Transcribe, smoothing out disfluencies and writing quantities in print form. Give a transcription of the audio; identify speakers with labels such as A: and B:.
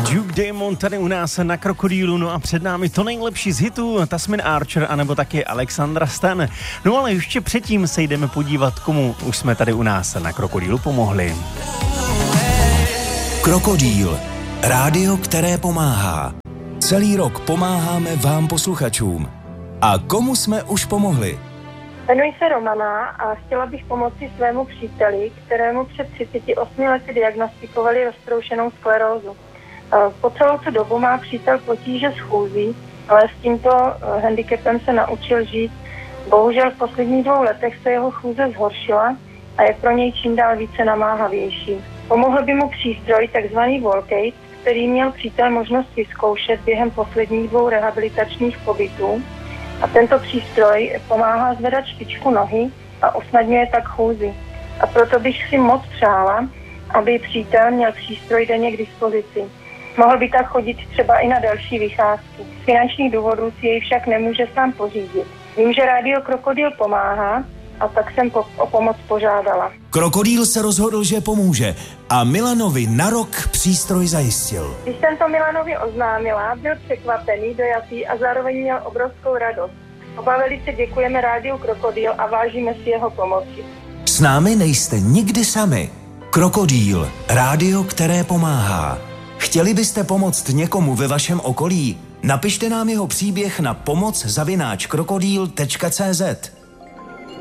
A: Duke Diamond tady u nás na Krokodýlu, no a před námi to nejlepší z hitů, Tasmin Archer, anebo taky Alexandra Stan. No ale ještě předtím se jdeme podívat, komu už jsme tady u nás na Krokodýlu pomohli.
B: Krokodýl, rádio, které pomáhá. Celý rok pomáháme vám posluchačům. A komu jsme už pomohli?
C: Jmenuji se Romana a chtěla bych pomoci svému příteli, kterému před 38 lety diagnostikovali roztroušenou sklerózu. Po celou tu dobu má přítel potíže s chůzí, ale s tímto handicapem se naučil žít. Bohužel v posledních 2 letech se jeho chůze zhoršila a je pro něj čím dál více namáhavější. Pomohl by mu přístroj takzvaný Walkate, který měl přítel možnost vyzkoušet během posledních 2 rehabilitačních pobytů. A tento přístroj pomáhá zvedat špičku nohy a usnadňuje tak chůzi. A proto bych si moc přála, aby přítel měl přístroj denně k dispozici. Mohl by tak chodit třeba i na další vycházky. Z finančních důvodů si jej však nemůže sám pořídit. Vím, že rádio Krokodýl pomáhá, a tak jsem o pomoc požádala.
B: Krokodýl se rozhodl, že pomůže a Milanovi na rok přístroj zajistil.
C: Když jsem to Milanovi oznámila, byl překvapený, dojatý a zároveň měl obrovskou radost. Oba velice děkujeme rádiu Krokodýl a vážíme si jeho pomoci.
B: S námi nejste nikdy sami. Krokodýl, rádio, které pomáhá. Chtěli byste pomoct někomu ve vašem okolí? Napište nám jeho příběh na pomoc@krokodýl.cz.